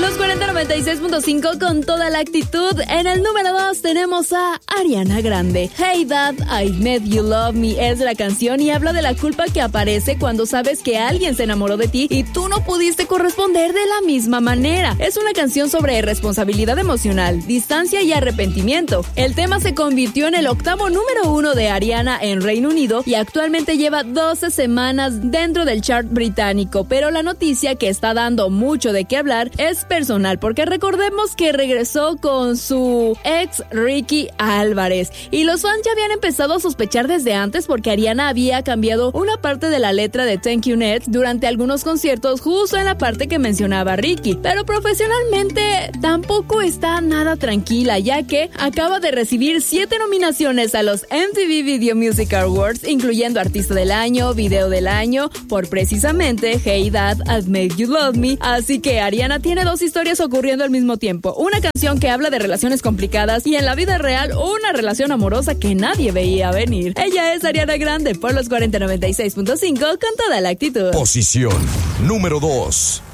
Los 4096.5 con toda la actitud. En el número 2 tenemos a Ariana Grande. Hey Dad, I Met You Love Me es la canción y habla de la culpa que aparece cuando sabes que alguien se enamoró de ti y tú no pudiste corresponder de la misma manera. Es una canción sobre responsabilidad emocional, distancia y arrepentimiento. El tema se convirtió en el octavo número 1 de Ariana en Reino Unido y actualmente lleva 12 semanas dentro del chart británico, pero la noticia que está dando mucho de qué hablar es personal, porque recordemos que regresó con su ex Ricky Álvarez y los fans ya habían empezado a sospechar desde antes porque Ariana había cambiado una parte de la letra de Thank You Next durante algunos conciertos justo en la parte que mencionaba Ricky, pero profesionalmente tampoco está nada tranquila, ya que acaba de recibir 7 nominaciones a los MTV Video Music Awards, incluyendo Artista del Año, Video del Año, por precisamente Hey Dad, I Met You Love Me. Así que Ariana tiene 2 historias ocurriendo al mismo tiempo. Una canción que habla de relaciones complicadas y en la vida real una relación amorosa que nadie veía venir. Ella es Ariana Grande por los 4096.5 con toda la actitud. Posición número 2.